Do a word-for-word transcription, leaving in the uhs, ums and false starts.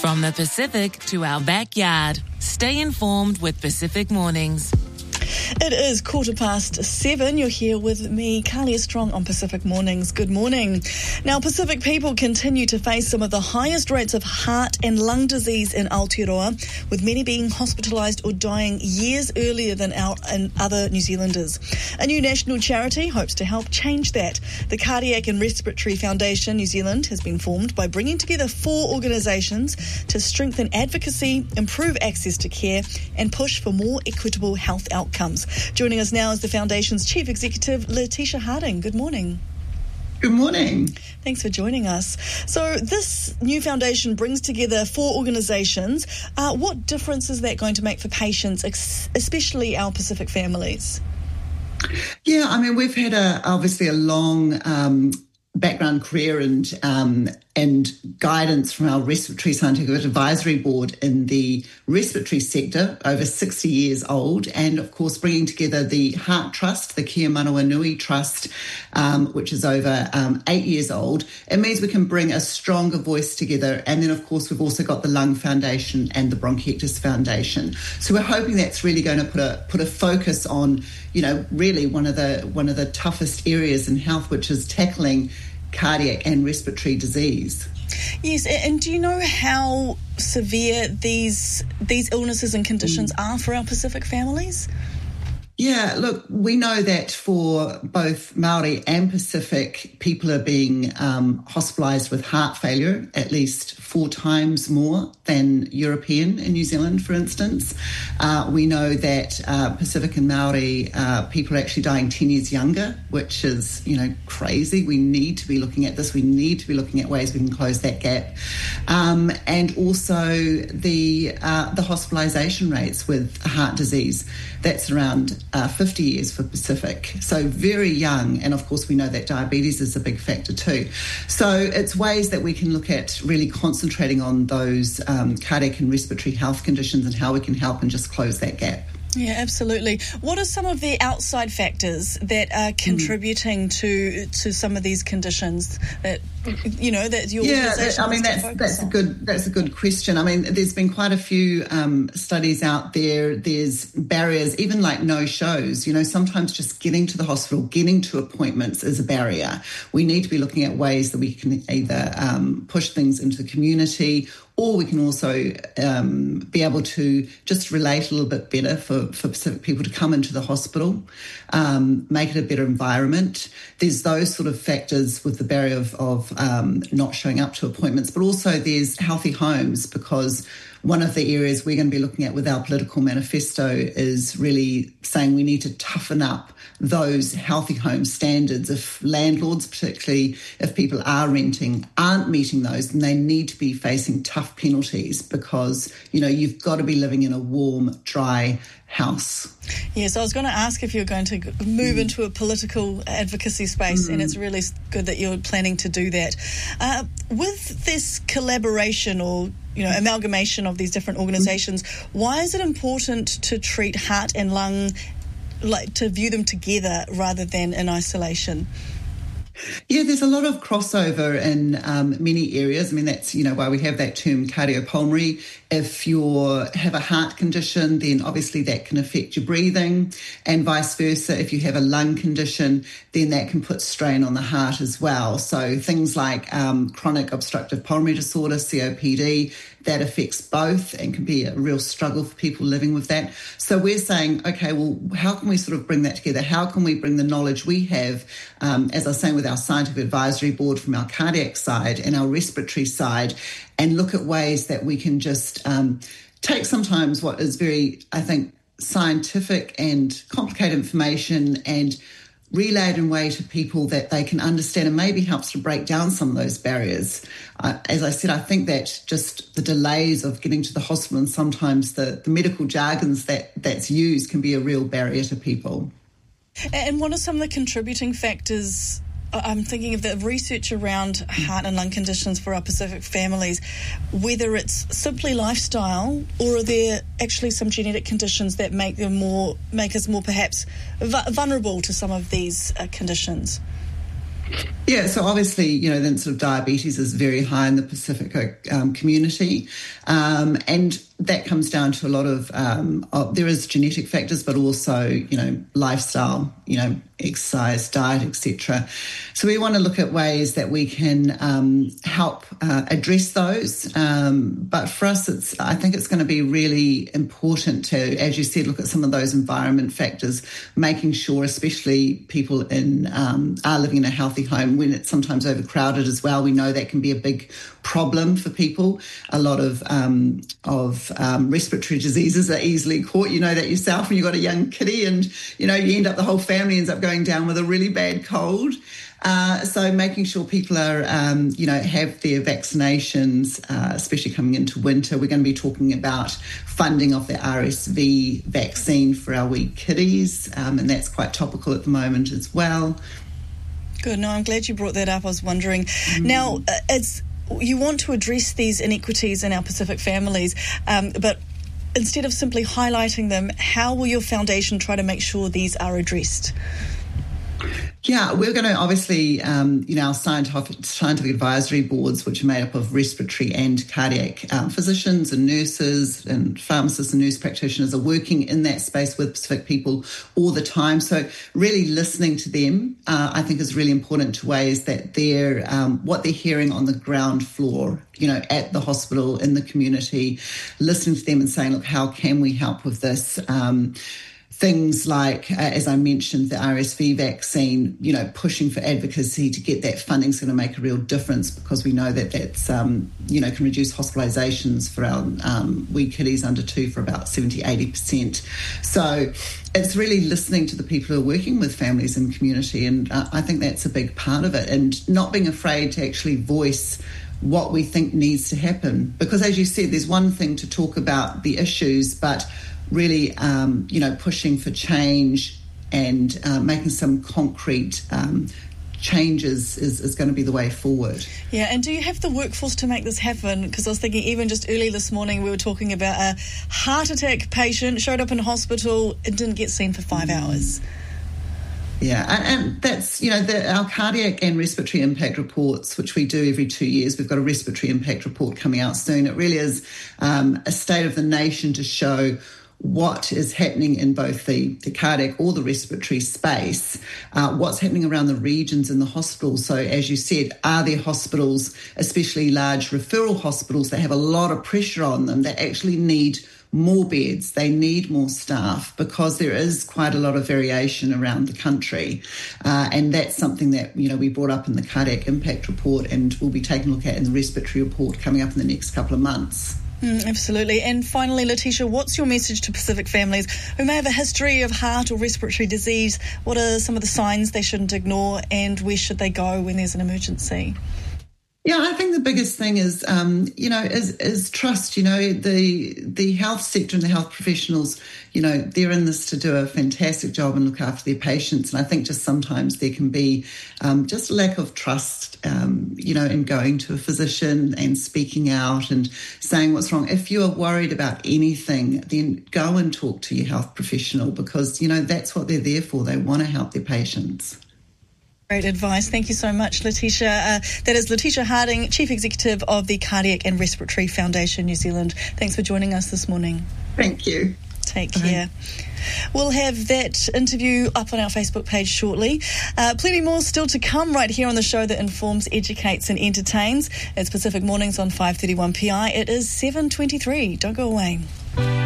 From the Pacific to our backyard. Stay informed with Pacific Mornings. It is quarter past seven. You're here with me, Carlia Strong, on Pacific Mornings. Good morning. Now, Pacific people continue to face some of the highest rates of heart and lung disease in Aotearoa, with many being hospitalised or dying years earlier than our and other New Zealanders. A new national charity hopes to help change that. The Cardiac and Respiratory Foundation New Zealand has been formed by bringing together four organisations to strengthen advocacy, improve access to care and push for more equitable health outcomes. Joining us now is the Foundation's Chief Executive, Letitia Harding. Good morning. Good morning. Thanks for joining us. So this new foundation brings together four organisations. Uh, what difference is that going to make for patients, especially our Pacific families? Yeah, I mean, we've had a obviously a long um, background career and um, and guidance from our Respiratory Scientific Advisory Board in the respiratory sector, over sixty years old, and of course bringing together the Heart Trust, the Kia Manawanui Trust, um, which is over um, eight years old. It means we can bring a stronger voice together, and then of course we've also got the Lung Foundation and the Bronchiectasis Foundation. So we're hoping that's really going to put a put a focus on, you know, really one of the one of the toughest areas in health, which is tackling cardiac and respiratory disease. Yes, and do you know how severe these these illnesses and conditions mm. are for our Pacific families? Yeah, look, we know that for both Maori and Pacific, people are being um, hospitalised with heart failure at least four times more than European in New Zealand, for instance. Uh, we know that uh, Pacific and Maori uh, people are actually dying ten years younger, which is, you know, crazy. We need to be looking at this. We need to be looking at ways we can close that gap. Um, and also the uh, the hospitalisation rates with heart disease, that's around Uh, fifty years for Pacific, so very young, and of course we know that diabetes is a big factor too. So it's ways that we can look at really concentrating on those um, cardiac and respiratory health conditions and how we can help and just close that gap. Yeah, absolutely. What are some of the outside factors that are contributing mm. to to some of these conditions that, you know, that your yeah, organisation I mean that's that's on? a good that's a good question. I mean, there's been quite a few um, studies out there. There's barriers, even like no shows. You know, sometimes just getting to the hospital, getting to appointments is a barrier. We need to be looking at ways that we can either um, push things into the community, or we can also um, be able to just relate a little bit better for, for Pacific people to come into the hospital, um, make it a better environment. There's those sort of factors with the barrier of, of um, not showing up to appointments, but also there's healthy homes, because one of the areas we're going to be looking at with our political manifesto is really saying we need to toughen up those healthy home standards. If landlords, particularly if people are renting, aren't meeting those, then they need to be facing tough penalties, because, you know, you've got to be living in a warm, dry house. Yes, I was going to ask if you're going to move mm. into a political advocacy space, mm. and it's really good that you're planning to do that. Uh, with this collaboration or, you know, amalgamation of these different organisations, mm. why is it important to treat heart and lung, like to view them together rather than in isolation? Yeah, there's a lot of crossover in um, many areas. I mean, that's, you know, why we have that term cardiopulmonary. If you have a heart condition, then obviously that can affect your breathing, and vice versa. If you have a lung condition, then that can put strain on the heart as well. So things like um, chronic obstructive pulmonary disorder, C O P D, that affects both and can be a real struggle for people living with that. So we're saying, okay, well, how can we sort of bring that together? How can we bring the knowledge we have, um, as I was saying, with our scientific advisory board from our cardiac side and our respiratory side, and look at ways that we can just um, take sometimes what is very, I think, scientific and complicated information and relay it in a way to people that they can understand, and maybe helps to break down some of those barriers. Uh, as I said, I think that just the delays of getting to the hospital and sometimes the, the medical jargons that, that's used can be a real barrier to people. And what are some of the contributing factors? I'm thinking of the research around heart and lung conditions for our Pacific families, whether it's simply lifestyle, or are there actually some genetic conditions that make them more, make us more perhaps vu- vulnerable to some of these uh, conditions? Yeah, so obviously, you know, the incidence of diabetes is very high in the Pacifica um, community, um, and that comes down to a lot of, um, of, there is genetic factors, but also, you know, lifestyle, you know, exercise, diet, et cetera. So we want to look at ways that we can um, help uh, address those. Um, but for us, it's I think it's going to be really important to, as you said, look at some of those environment factors, making sure, especially people in um, are living in a healthy home when it's sometimes overcrowded as well. We know that can be a big problem for people. A lot of um, of um, respiratory diseases are easily caught. You know that yourself when you've got a young kiddie, and you know you end up the whole family ends up going down with a really bad cold. Uh, so making sure people are, um, you know, have their vaccinations, uh, especially coming into winter. We're going to be talking about funding of the R S V vaccine for our wee kiddies, um, and that's quite topical at the moment as well. Good. No, I'm glad you brought that up. I was wondering. Mm. Now, uh, it's you want to address these inequities in our Pacific families, um, but instead of simply highlighting them, how will your foundation try to make sure these are addressed? Yeah, we're going to obviously, um, you know, our scientific, scientific advisory boards, which are made up of respiratory and cardiac um, physicians and nurses and pharmacists and nurse practitioners, are working in that space with Pacific people all the time. So really listening to them, uh, I think, is really important to ways that they're, um, what they're hearing on the ground floor, you know, at the hospital, in the community, listening to them and saying, look, how can we help with this? Um, Things like, uh, as I mentioned, the R S V vaccine, you know, pushing for advocacy to get that funding is going to make a real difference, because we know that that's, um, you know, can reduce hospitalisations for our um, wee kiddies under two for about seventy, eighty percent. So it's really listening to the people who are working with families and community, and uh, I think that's a big part of it, and not being afraid to actually voice what we think needs to happen. Because as you said, there's one thing to talk about the issues, but really, um, you know, pushing for change and uh, making some concrete um, changes is, is going to be the way forward. Yeah, and do you have the workforce to make this happen? Because I was thinking, even just early this morning, we were talking about a heart attack patient showed up in hospital and didn't get seen for five hours. Yeah, and, and that's, you know, the, our cardiac and respiratory impact reports, which we do every two years, we've got a respiratory impact report coming out soon. It really is um, a state of the nation to show what is happening in both the, the cardiac or the respiratory space, uh, what's happening around the regions in the hospitals. So as you said, are there hospitals, especially large referral hospitals, that have a lot of pressure on them, that actually need more beds, they need more staff, because there is quite a lot of variation around the country. Uh, and that's something that, you know, we brought up in the cardiac impact report, and we'll be taking a look at in the respiratory report coming up in the next couple of months. Mm, absolutely. And finally, Letitia, what's your message to Pacific families who may have a history of heart or respiratory disease? What are some of the signs they shouldn't ignore, and where should they go when there's an emergency? Yeah, I think the biggest thing is, um, you know, is, is trust. You know, the the health sector and the health professionals, you know, they're in this to do a fantastic job and look after their patients. And I think just sometimes there can be um, just a lack of trust, um, you know, in going to a physician and speaking out and saying what's wrong. If you are worried about anything, then go and talk to your health professional, because, you know, that's what they're there for. They want to help their patients. Great advice. Thank you so much, Letitia. Uh, that is Letitia Harding, Chief Executive of the Cardiac and Respiratory Foundation New Zealand. Thanks for joining us this morning. Thank you. Take Bye. care. We'll have that interview up on our Facebook page shortly. Uh, plenty more still to come right here on the show that informs, educates and entertains. It's Pacific Mornings on five thirty-one P I. It is seven twenty-three. Don't go away.